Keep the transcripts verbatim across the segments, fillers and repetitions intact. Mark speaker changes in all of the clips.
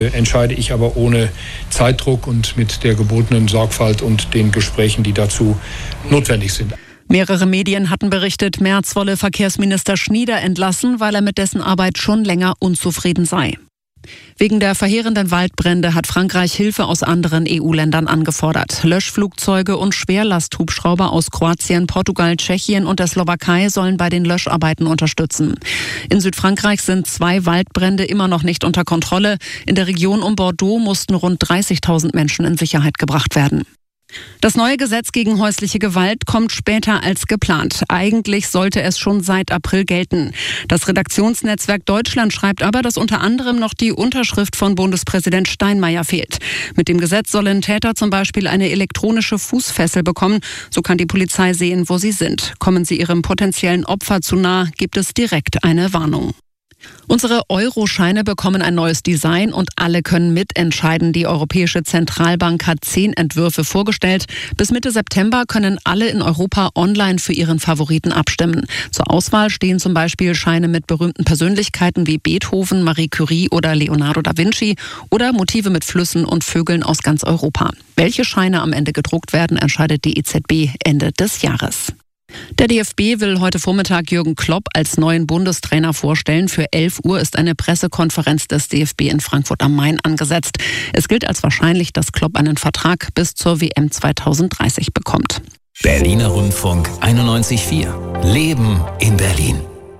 Speaker 1: Entscheide ich aber ohne Zeitdruck und mit der gebotenen Sorgfalt und den Gesprächen, die dazu notwendig sind.
Speaker 2: Mehrere Medien hatten berichtet, Merz wolle Verkehrsminister Schnieder entlassen, weil er mit dessen Arbeit schon länger unzufrieden sei. Wegen der verheerenden Waldbrände hat Frankreich Hilfe aus anderen E U-Ländern angefordert. Löschflugzeuge und Schwerlasthubschrauber aus Kroatien, Portugal, Tschechien und der Slowakei sollen bei den Löscharbeiten unterstützen. In Südfrankreich sind zwei Waldbrände immer noch nicht unter Kontrolle. In der Region um Bordeaux mussten rund dreißigtausend Menschen in Sicherheit gebracht werden. Das neue Gesetz gegen häusliche Gewalt kommt später als geplant. Eigentlich sollte es schon seit April gelten. Das Redaktionsnetzwerk Deutschland schreibt aber, dass unter anderem noch die Unterschrift von Bundespräsident Steinmeier fehlt. Mit dem Gesetz sollen Täter zum Beispiel eine elektronische Fußfessel bekommen. So kann die Polizei sehen, wo sie sind. Kommen sie ihrem potenziellen Opfer zu nah, gibt es direkt eine Warnung. Unsere Euro-Scheine bekommen ein neues Design und alle können mitentscheiden. Die Europäische Zentralbank hat zehn Entwürfe vorgestellt. Bis Mitte September können alle in Europa online für ihren Favoriten abstimmen. Zur Auswahl stehen zum Beispiel Scheine mit berühmten Persönlichkeiten wie Beethoven, Marie Curie oder Leonardo da Vinci oder Motive mit Flüssen und Vögeln aus ganz Europa. Welche Scheine am Ende gedruckt werden, entscheidet die E Z B Ende des Jahres. Der D F B will heute Vormittag Jürgen Klopp als neuen Bundestrainer vorstellen. Für elf Uhr ist eine Pressekonferenz des D F B in Frankfurt am Main angesetzt. Es gilt als wahrscheinlich, dass Klopp einen Vertrag bis zur W M zweitausenddreißig bekommt.
Speaker 3: Berliner Rundfunk einundneunzig Komma vier. Leben in Berlin.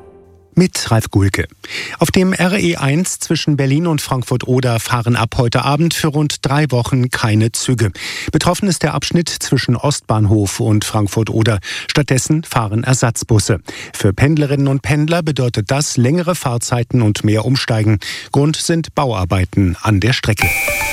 Speaker 4: Mit Ralf Gulke. Auf dem R E eins zwischen Berlin und Frankfurt-Oder fahren ab heute Abend für rund drei Wochen keine Züge. Betroffen ist der Abschnitt zwischen Ostbahnhof und Frankfurt-Oder. Stattdessen fahren Ersatzbusse. Für Pendlerinnen und Pendler bedeutet das längere Fahrzeiten und mehr Umsteigen. Grund sind Bauarbeiten an der Strecke.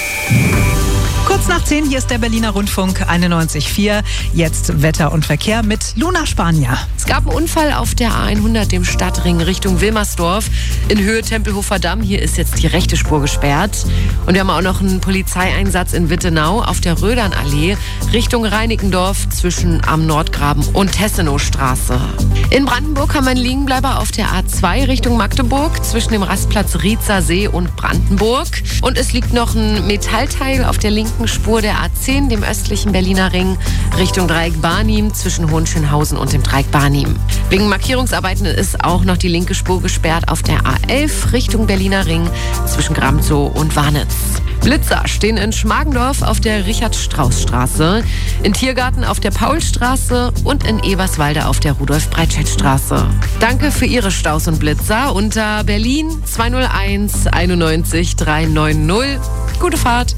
Speaker 5: Kurz nach zehn, hier ist der Berliner Rundfunk einundneunzig Komma vier. Jetzt Wetter und Verkehr mit Luna Spanier.
Speaker 6: Es gab einen Unfall auf der A hundert, dem Stadtring Richtung Wilmersdorf in Höhe Tempelhofer Damm. Hier ist jetzt die rechte Spur gesperrt. Und wir haben auch noch einen Polizeieinsatz in Wittenau auf der Rödernallee Richtung Reinickendorf zwischen am Nordgraben und Tessenowstraße. In Brandenburg haben wir einen Liegenbleiber auf der A zwei Richtung Magdeburg zwischen dem Rastplatz Rietzer See und Brandenburg. Und es liegt noch ein Metallteil auf der linken Spur der A zehn, dem östlichen Berliner Ring, Richtung Dreieck Barnim zwischen Hohenschönhausen und dem Dreieck Barnim. Wegen Markierungsarbeiten ist auch noch die linke Spur gesperrt auf der A elf Richtung Berliner Ring zwischen Gramzow und Warnitz. Blitzer stehen in Schmargendorf auf der Richard-Strauß-Straße, in Tiergarten auf der Paulstraße und in Eberswalde auf der Rudolf-Breitscheid-Straße. Danke für Ihre Staus und Blitzer unter Berlin zwei null eins einundneunzig drei neun null. Gute Fahrt!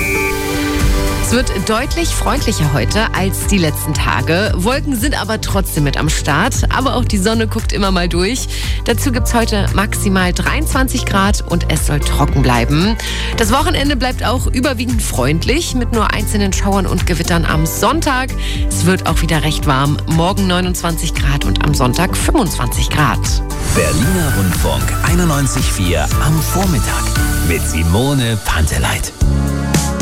Speaker 6: Es wird deutlich freundlicher heute als die letzten Tage. Wolken sind aber trotzdem mit am Start. Aber auch die Sonne guckt immer mal durch. Dazu gibt es heute maximal dreiundzwanzig Grad und es soll trocken bleiben. Das Wochenende bleibt auch überwiegend freundlich mit nur einzelnen Schauern und Gewittern am Sonntag. Es wird auch wieder recht warm. Morgen neunundzwanzig Grad und am Sonntag fünfundzwanzig Grad.
Speaker 3: Berliner Rundfunk einundneunzig Komma vier am Vormittag mit Simone Panteleit.